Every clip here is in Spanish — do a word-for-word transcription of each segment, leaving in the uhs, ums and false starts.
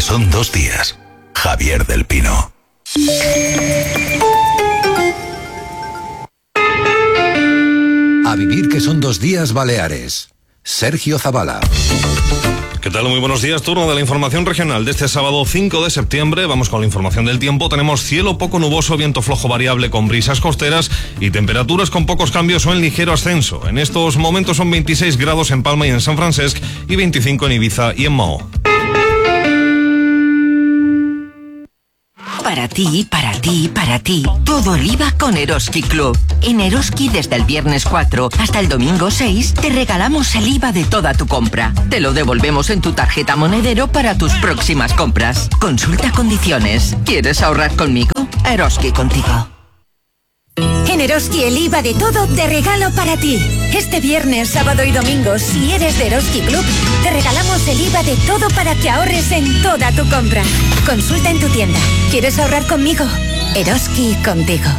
son dos días. Javier del Pino. A vivir que son dos días Baleares. Sergio Zavala. ¿Qué tal? Muy buenos días. Turno de la información regional de este sábado cinco de septiembre. Vamos con la información del tiempo. Tenemos cielo poco nuboso, viento flojo variable con brisas costeras y temperaturas con pocos cambios o en ligero ascenso. En estos momentos son veintiséis grados en Palma y en San Francesc y veinticinco en Ibiza y en Mahó. Para ti, para ti, para ti. Todo el I V A con Eroski Club. En Eroski, desde el viernes cuatro hasta el domingo seis, te regalamos el I V A de toda tu compra. Te lo devolvemos en tu tarjeta monedero para tus próximas compras. Consulta condiciones. ¿Quieres ahorrar conmigo? Eroski contigo. En Eroski el I V A de todo de regalo para ti. Este viernes, sábado y domingo, si eres de Eroski Club, te regalamos el I V A de todo para que ahorres en toda tu compra. Consulta en tu tienda. ¿Quieres ahorrar conmigo? Eroski contigo.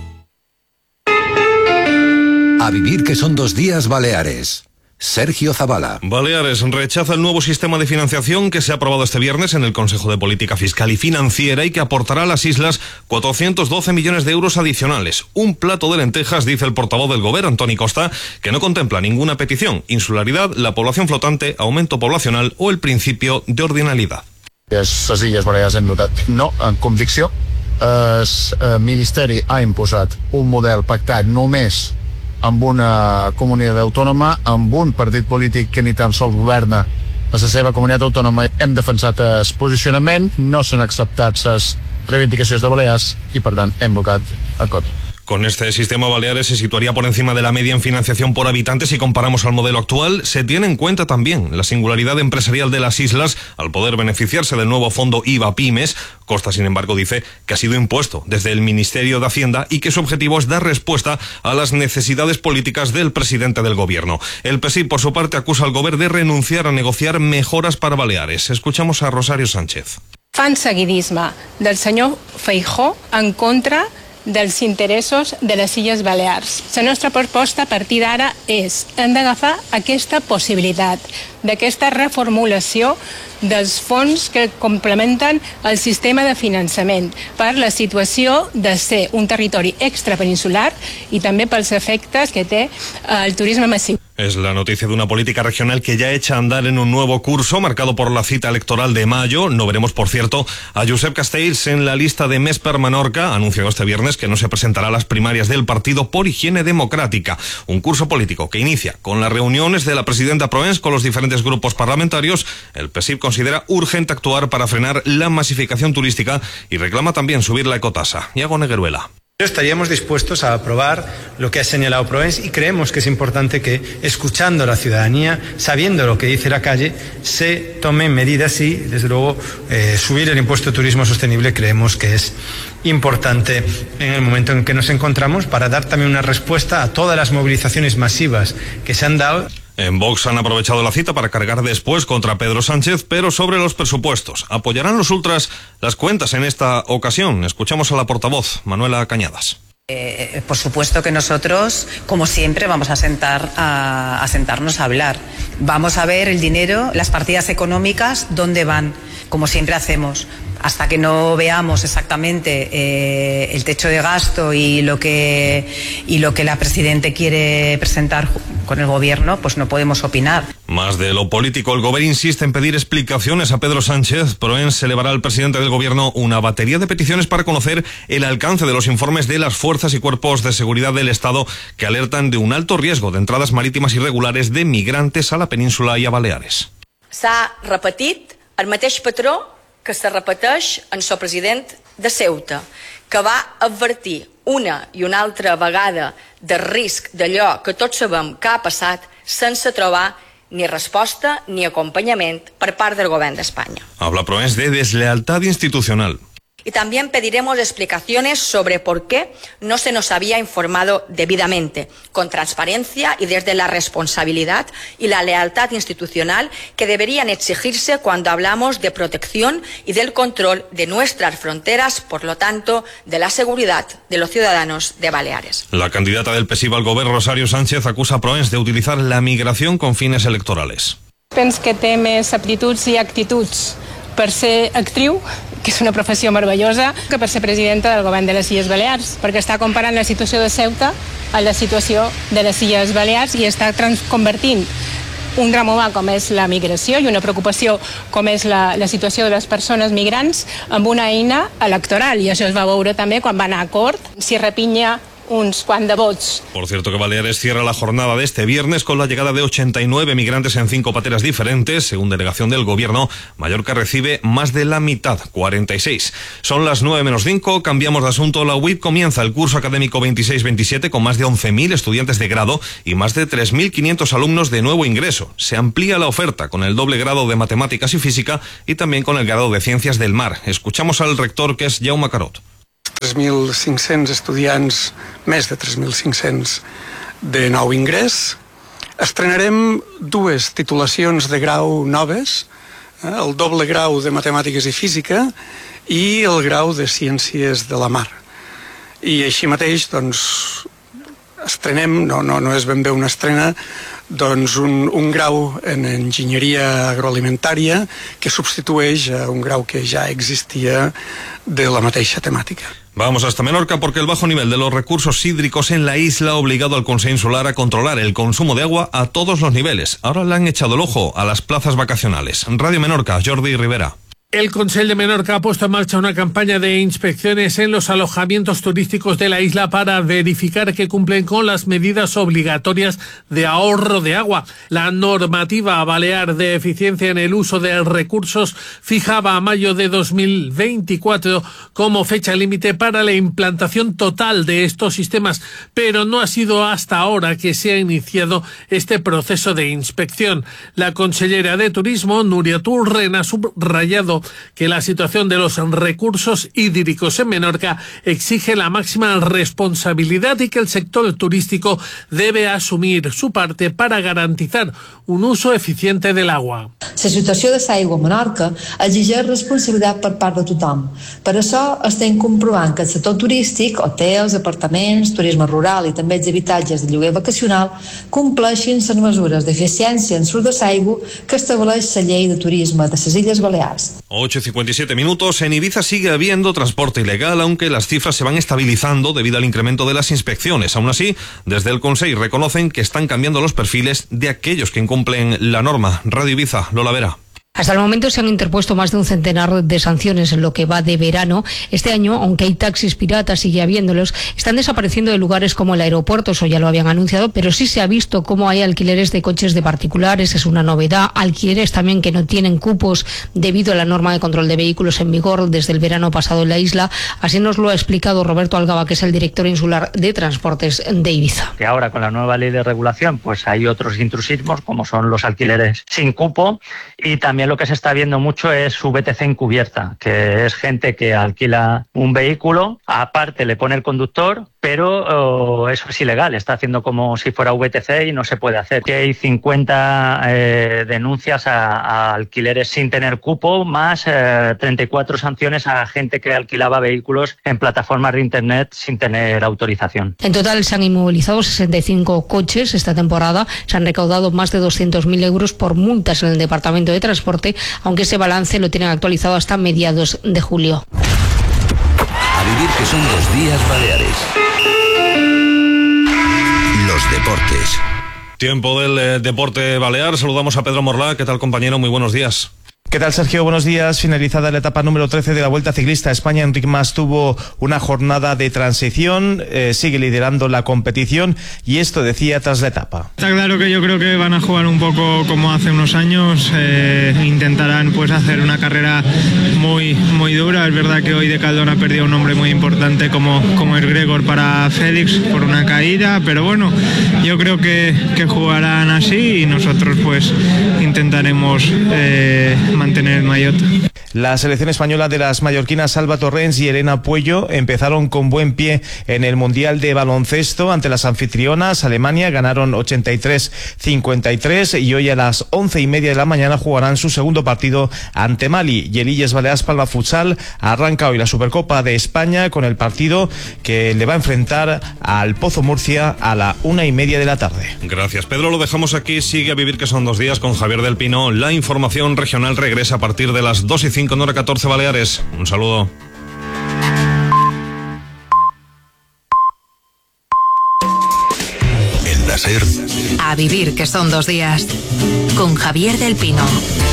A vivir que son dos días Baleares. Sergio Zavala. Baleares rechaza el nuevo sistema de financiación que se ha aprobado este viernes en el Consejo de Política Fiscal y Financiera y que aportará a las islas cuatrocientos doce millones de euros adicionales. Un plato de lentejas, dice el portavoz del Gobierno, Antoni Costa, que no contempla ninguna petición, insularidad, la población flotante, aumento poblacional o el principio de ordinalidad. Les Illes Balears hem notat no, en convicció. El Ministeri ha imposat un model pactat només amb una comunitat autònoma, amb un partit polític que ni tan sols governa a la seva comunitat autònoma. Hem defensat el posicionament, no s'han acceptat les reivindicacions de Balears i, per tant, hem votat a contra. Con este sistema, Baleares se situaría por encima de la media en financiación por habitante si comparamos al modelo actual. Se tiene en cuenta también la singularidad empresarial de las islas al poder beneficiarse del nuevo fondo I V A Pymes. Costa, sin embargo, dice que ha sido impuesto desde el Ministerio de Hacienda y que su objetivo es dar respuesta a las necesidades políticas del presidente del gobierno. El P S I, por su parte, acusa al gobierno de renunciar a negociar mejoras para Baleares. Escuchamos a Rosario Sánchez. Fan seguidisme del senyor Feijóo en contra dels interessos de les Illes Balears. La nostra proposta a partir d'ara és hem d'agafar aquesta possibilitat d'aquesta reformulació dels fons que complementen el sistema de finançament per la situació de ser un territori extrapeninsular i també pels efectes que té el turisme massiu. Es la noticia de una política regional que ya echa a andar en un nuevo curso marcado por la cita electoral de mayo. No veremos, por cierto, a Josep Castells en la lista de Més per Menorca. Anunció este viernes que no se presentará a las primarias del partido por higiene democrática. Un curso político que inicia con las reuniones de la presidenta Proens con los diferentes grupos parlamentarios. El P S I considera urgente actuar para frenar la masificación turística y reclama también subir la ecotasa. Iago Negueruela. Estaríamos dispuestos a aprobar lo que ha señalado Proens y creemos que es importante que, escuchando a la ciudadanía, sabiendo lo que dice la calle, se tomen medidas y, desde luego, eh, subir el impuesto de turismo sostenible creemos que es importante en el momento en que nos encontramos para dar también una respuesta a todas las movilizaciones masivas que se han dado. En Vox han aprovechado la cita para cargar después contra Pedro Sánchez, pero sobre los presupuestos. ¿Apoyarán los ultras las cuentas en esta ocasión? Escuchamos a la portavoz, Manuela Cañadas. Eh, por supuesto que nosotros, como siempre, vamos a, sentar a, a sentarnos a hablar. Vamos a ver el dinero, las partidas económicas, dónde van, como siempre hacemos. Hasta que no veamos exactamente eh, el techo de gasto y lo que y lo que la Presidente quiere presentar con el Gobierno, pues no podemos opinar. Más de lo político, el Gobierno insiste en pedir explicaciones a Pedro Sánchez. Proens elevará al presidente del Gobierno una batería de peticiones para conocer el alcance de los informes de las fuerzas y cuerpos de seguridad del Estado que alertan de un alto riesgo de entradas marítimas irregulares de migrantes a la península i a Baleares. S'ha repetit el mateix patró que se repeteix en el president de Ceuta, que va advertir una i una altra vegada de risc d'allò que tots sabem que ha passat sense trobar ni resposta ni acompanyament per part del govern d'Espanya. Habla Proens de deslealtad institucional. Y también pediremos explicaciones sobre por qué no se nos había informado debidamente, con transparencia y desde la responsabilidad y la lealtad institucional que deberían exigirse cuando hablamos de protección y del control de nuestras fronteras, por lo tanto, de la seguridad de los ciudadanos de Baleares. La candidata del P S I al Gobierno, Rosario Sánchez, acusa a Proens de utilizar la migración con fines electorales. Penso que té més aptituds i actituds per ser actriu, que és una professió meravellosa, que per ser presidenta del govern de les Illes Balears, perquè està comparant la situació de Ceuta a la situació de les Illes Balears i està convertint un drama humà com és la migració i una preocupació com és la, la situació de les persones migrants amb una eina electoral, i això es va veure també quan va anar a cort, si repinya uns quants de vots. Por cierto que Baleares cierra la jornada de este viernes con la llegada de ochenta y nueve migrantes en cinco pateras diferentes. Según delegación del gobierno, Mallorca recibe más de la mitad, cuarenta y seis. Son las nueve menos cinco, cambiamos de asunto. La U I P comienza el curso académico veintiséis veintisiete con más de once mil estudiantes de grado y más de tres mil quinientos alumnos de nuevo ingreso. Se amplía la oferta con el doble grado de matemáticas y física y también con el grado de ciencias del mar. Escuchamos al rector, que es Jaume Carot. tres mil cinc-cents estudiants, més de tres mil cinc-cents de nou ingrés. Estrenarem dues titulacions de grau noves, eh, el doble grau de Matemàtiques i Física i el grau de Ciències de la Mar. I així mateix, doncs, estrenem, no, no, no és ben bé una estrena, doncs un, un grau en enginyeria agroalimentària que substitueix a un grau que ja existia de la mateixa temàtica. Vamos hasta Menorca porque el bajo nivel de los recursos hídricos en la isla ha obligado al Consell Insular a controlar el consumo de agua a todos los niveles. Ahora le han echado el ojo a las plazas vacacionales. Radio Menorca, Jordi Rivera. El Consell de Menorca ha puesto en marcha una campaña de inspecciones en los alojamientos turísticos de la isla para verificar que cumplen con las medidas obligatorias de ahorro de agua. La normativa balear de eficiencia en el uso de recursos fijaba a mayo de dos mil veinticuatro como fecha límite para la implantación total de estos sistemas, pero no ha sido hasta ahora que se ha iniciado este proceso de inspección. La consellera de Turismo, Núria Turren, ha subrayado que la situación de los recursos hídricos en Menorca exige la máxima responsabilidad y que el sector turístico debe asumir su parte para garantizar un uso eficiente del agua. La situació de l'aigua a Menorca exigeix responsabilitat per part de tothom. Per això estem comprovant que el sector turístic, hotels, apartaments, turisme rural i també els habitatges de lloguer vacacional compleixin les mesures d'eficiència en l'ús de l'aigua que estableix la llei de turisme de les Illes Balears. ocho y cincuenta y siete minutos. En Ibiza sigue habiendo transporte ilegal, aunque las cifras se van estabilizando debido al incremento de las inspecciones. Aún así, desde el Consell reconocen que están cambiando los perfiles de aquellos que incumplen la norma. Radio Ibiza, Lola Vera. Hasta el momento se han interpuesto más de un centenar de sanciones en lo que va de verano. Este año, aunque hay taxis piratas, sigue habiéndolos, están desapareciendo de lugares como el aeropuerto, eso ya lo habían anunciado, pero sí se ha visto cómo hay alquileres de coches de particulares, es una novedad, alquileres también que no tienen cupos debido a la norma de control de vehículos en vigor desde el verano pasado en la isla. Así nos lo ha explicado Roberto Algaba, que es el director insular de Transportes de Ibiza. Que ahora con la nueva ley de regulación pues hay otros intrusismos como son los alquileres sin cupo, y también lo que se está viendo mucho es V T C encubierta, que es gente que alquila un vehículo, aparte le pone el conductor, pero oh, eso es ilegal, está haciendo como si fuera V T C y no se puede hacer. Que hay cincuenta eh, denuncias a, a alquileres sin tener cupo, más eh, treinta y cuatro sanciones a gente que alquilaba vehículos en plataformas de internet sin tener autorización. En total se han inmovilizado sesenta y cinco coches esta temporada, se han recaudado más de doscientos mil euros por multas en el Departamento de Transporte, aunque ese balance lo tienen actualizado hasta mediados de julio. A vivir que son los días Baleares. Los deportes. Tiempo del eh, deporte balear. Saludamos a Pedro Morlá. ¿Qué tal, compañero? Muy buenos días. ¿Qué tal, Sergio? Buenos días. Finalizada la etapa número trece de la Vuelta Ciclista a España, Enric Mas tuvo una jornada de transición, eh, sigue liderando la competición y esto decía tras la etapa. Está claro que yo creo que van a jugar un poco como hace unos años, eh, intentarán pues hacer una carrera muy muy dura. Es verdad que hoy de Caldón ha perdido un hombre muy importante como, como es Gregor para Félix por una caída, pero bueno, yo creo que, que jugarán así y nosotros pues intentaremos eh, mantener el maillot. La selección española de las mallorquinas Alba Torrens y Elena Puello empezaron con buen pie en el Mundial de Baloncesto ante las anfitrionas Alemania, ganaron ochenta y tres cincuenta y tres y hoy a las once y media de la mañana jugarán su segundo partido ante Mali. Y el Illes Balears Palma Futsal arranca hoy la Supercopa de España con el partido que le va a enfrentar al Pozo Murcia a la una y media de la tarde. Gracias, Pedro. Lo dejamos aquí. Sigue a vivir que son dos días con Javier del Pino. La información regional regresa a partir de las dos y cinco cinco en hora catorce Baleares. Un saludo. En la SER. A vivir, que son dos días. Con Javier del Pino.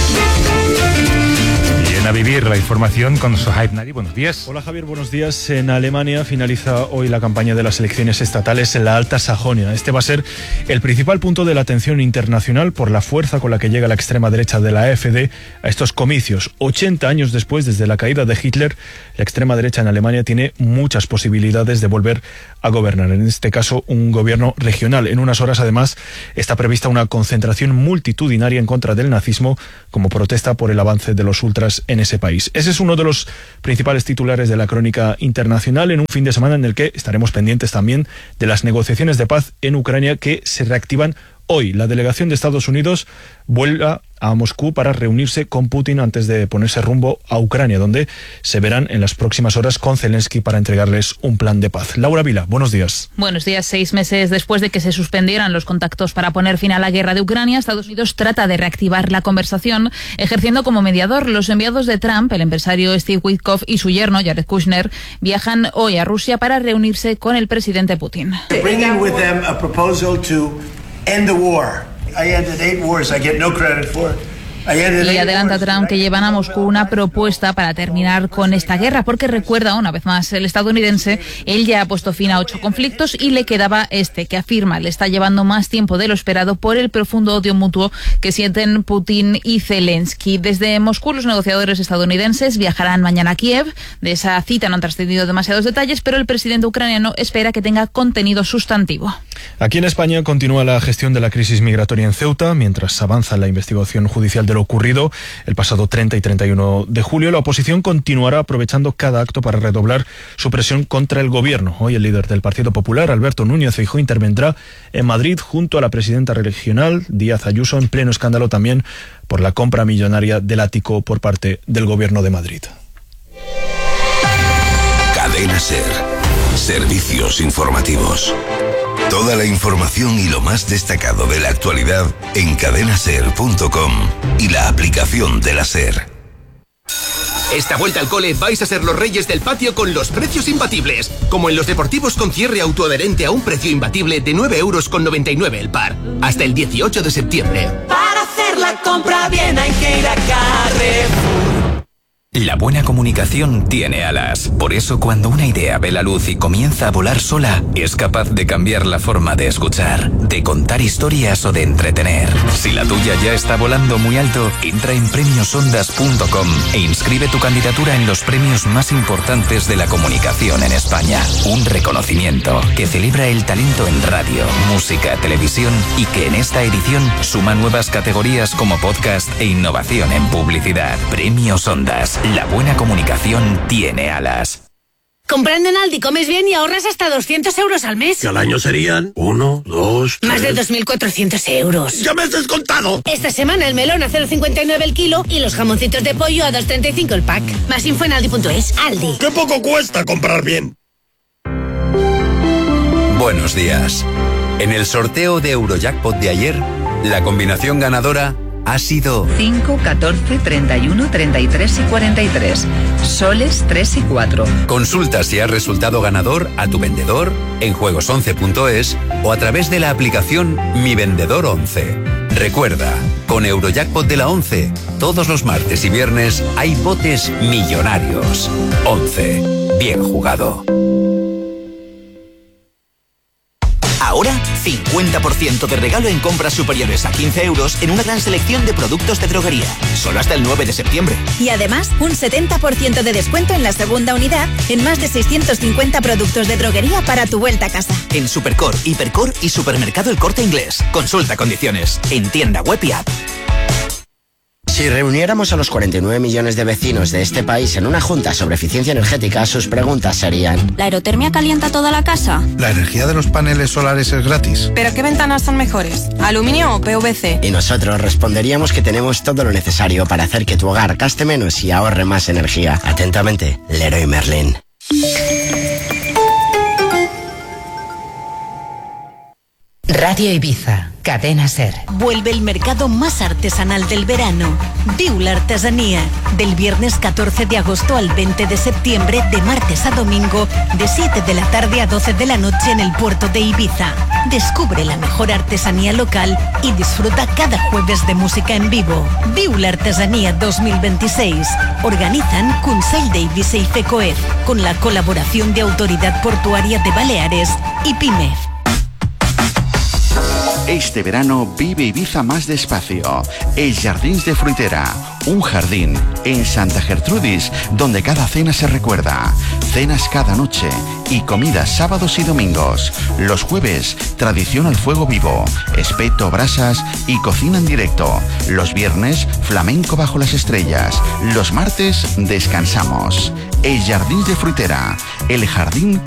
A vivir la información con Sohaib Nari. Buenos días. Hola Javier, buenos días. En Alemania finaliza hoy la campaña de las elecciones estatales en la Alta Sajonia. Este va a ser el principal punto de la atención internacional por la fuerza con la que llega la extrema derecha de la AfD a estos comicios. ochenta años después, desde la caída de Hitler, la extrema derecha en Alemania tiene muchas posibilidades de volver a gobernar. En este caso, un gobierno regional. En unas horas, además, está prevista una concentración multitudinaria en contra del nazismo como protesta por el avance de los ultras en ese país. Ese es uno de los principales titulares de la crónica internacional en un fin de semana en el que estaremos pendientes también de las negociaciones de paz en Ucrania que se reactivan hoy. La delegación de Estados Unidos vuelve a Moscú para reunirse con Putin antes de ponerse rumbo a Ucrania, donde se verán en las próximas horas con Zelensky para entregarles un plan de paz. Laura Vila, buenos días. Buenos días. Seis meses después de que se suspendieran los contactos para poner fin a la guerra de Ucrania, Estados Unidos trata de reactivar la conversación, ejerciendo como mediador. Los enviados de Trump, el empresario Steve Witkoff y su yerno Jared Kushner, viajan hoy a Rusia para reunirse con el presidente Putin. End the war. I ended eight wars I get no credit for. Y adelanta Trump que llevan a Moscú una propuesta para terminar con esta guerra, porque recuerda una vez más el estadounidense, él ya ha puesto fin a ocho conflictos y le quedaba este, que afirma le está llevando más tiempo de lo esperado por el profundo odio mutuo que sienten Putin y Zelensky. Desde Moscú, los negociadores estadounidenses viajarán mañana a Kiev. De esa cita no han trascendido demasiados detalles, pero el presidente ucraniano espera que tenga contenido sustantivo. Aquí en España continúa la gestión de la crisis migratoria en Ceuta, mientras avanza la investigación judicial de lo ocurrido el pasado treinta y treinta y uno de julio. La oposición continuará aprovechando cada acto para redoblar su presión contra el gobierno. Hoy el líder del Partido Popular, Alberto Núñez Feijóo, intervendrá en Madrid junto a la presidenta regional, Díaz Ayuso, en pleno escándalo también por la compra millonaria del ático por parte del gobierno de Madrid. Cadena SER. Servicios informativos. Toda la información y lo más destacado de la actualidad en cadena ser punto com y la aplicación de la SER. Esta vuelta al cole vais a ser los reyes del patio con los precios imbatibles. Como en los deportivos con cierre autoadherente a un precio imbatible de nueve euros con noventa y nueve el par. Hasta el dieciocho de septiembre. Para hacer la compra bien hay que ir a Carrefour. La buena comunicación tiene alas. Por eso, cuando una idea ve la luz y comienza a volar sola, es capaz de cambiar la forma de escuchar, de contar historias o de entretener. Si la tuya ya está volando muy alto, entra en premios ondas punto com e inscribe tu candidatura en los premios más importantes de la comunicación en España. Un reconocimiento que celebra el talento en radio, música, televisión y que en esta edición suma nuevas categorías como podcast e innovación en publicidad. Premios Ondas. La buena comunicación tiene alas. Comprando en Aldi comes bien y ahorras hasta doscientos euros al mes. Que al año serían uno, dos, tres... Más de dos mil cuatrocientos euros. ¡Ya me has descontado! Esta semana el melón a cero coma cincuenta y nueve el kilo y los jamoncitos de pollo a dos coma treinta y cinco el pack. Más info en aldi punto es. Aldi. ¡Qué poco cuesta comprar bien! Buenos días. En el sorteo de Eurojackpot de ayer, la combinación ganadora ha sido cinco, catorce, treinta y uno, treinta y tres y cuarenta y tres. Soles tres y cuatro. Consulta si has resultado ganador a tu vendedor en juegos once punto es o a través de la aplicación Mi Vendedor once. Recuerda, con Eurojackpot de la once, todos los martes y viernes hay botes millonarios. once. Bien jugado. Ahora, cincuenta por ciento de regalo en compras superiores a quince euros en una gran selección de productos de droguería. Solo hasta el nueve de septiembre. Y además, un setenta por ciento de descuento en la segunda unidad en más de seiscientos cincuenta productos de droguería para tu vuelta a casa. En Supercor, Hipercor y Supermercado El Corte Inglés. Consulta condiciones. En tienda web y app. Si reuniéramos a los cuarenta y nueve millones de vecinos de este país en una junta sobre eficiencia energética, sus preguntas serían: ¿la aerotermia calienta toda la casa? ¿La energía de los paneles solares es gratis? ¿Pero qué ventanas son mejores? ¿Aluminio o P V C? Y nosotros responderíamos que tenemos todo lo necesario para hacer que tu hogar gaste menos y ahorre más energía. Atentamente, Leroy Merlin. Radio Ibiza, Cadena SER. Vuelve el mercado más artesanal del verano. Viu la artesanía. Del viernes catorce de agosto al veinte de septiembre, de martes a domingo, de siete de la tarde a doce de la noche en el puerto de Ibiza. Descubre la mejor artesanía local y disfruta cada jueves de música en vivo. Viu la artesanía dos mil veintiséis. Organizan Consell de Ibiza y FECOEF, con la colaboración de Autoridad Portuaria de Baleares y PIMEF. Este verano vive Ibiza más despacio. El Jardins de Fruitera, un jardín en Santa Gertrudis donde cada cena se recuerda. Cenas cada noche y comidas sábados y domingos. Los jueves, tradición al fuego vivo, espeto, brasas y cocina en directo. Los viernes, flamenco bajo las estrellas. Los martes, descansamos. El Jardins de Fruitera, el jardín